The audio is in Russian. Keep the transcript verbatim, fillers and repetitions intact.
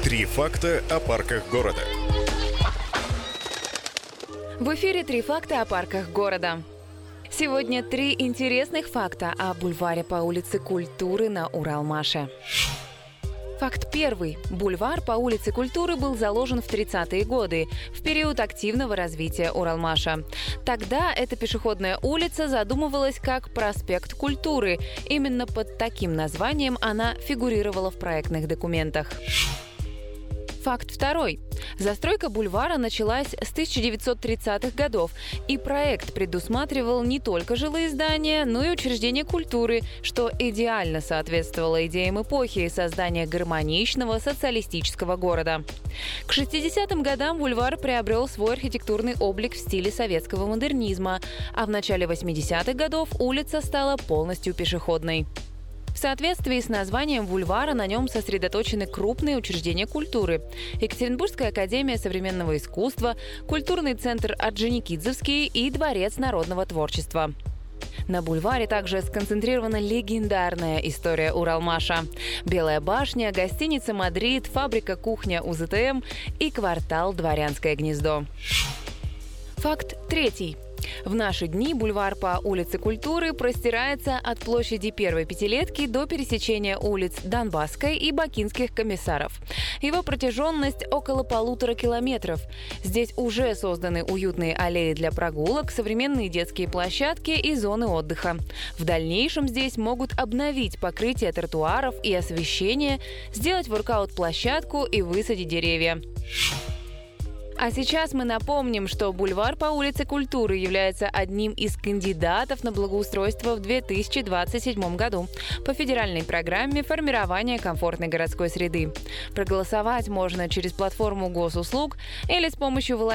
Три факта о парках города. В эфире «Три факта о парках города». Сегодня три интересных факта о бульваре по улице Культуры на Уралмаше. Факт первый. Бульвар по улице Культуры был заложен в тридцатые годы, в период активного развития Уралмаша. Тогда эта пешеходная улица задумывалась как проспект Культуры. Именно под таким названием она фигурировала в проектных документах. Факт второй. Застройка бульвара началась с тысяча девятьсот тридцатых годов, и проект предусматривал не только жилые здания, но и учреждения культуры, что идеально соответствовало идеям эпохи создания гармоничного социалистического города. К шестидесятым годам бульвар приобрел свой архитектурный облик в стиле советского модернизма, а в начале восьмидесятых годов улица стала полностью пешеходной. В соответствии с названием бульвара на нем сосредоточены крупные учреждения культуры: Екатеринбургская академия современного искусства, культурный центр Орджоникидзевский и Дворец народного творчества. На бульваре также сконцентрирована легендарная история Уралмаша: Белая башня, гостиница «Мадрид», фабрика «Кухня УЗТМ» и квартал «Дворянское гнездо». Факт третий. В наши дни бульвар по улице Культуры простирается от площади Первой Пятилетки до пересечения улиц Донбасской и Бакинских комиссаров. Его протяженность около полутора километров. Здесь уже созданы уютные аллеи для прогулок, современные детские площадки и зоны отдыха. В дальнейшем здесь могут обновить покрытие тротуаров и освещение, сделать воркаут-площадку и высадить деревья. А сейчас мы напомним, что бульвар по улице Культуры является одним из кандидатов на благоустройство в две тысячи двадцать седьмом году по федеральной программе формирования комфортной городской среды. Проголосовать можно через платформу госуслуг или с помощью волонтеров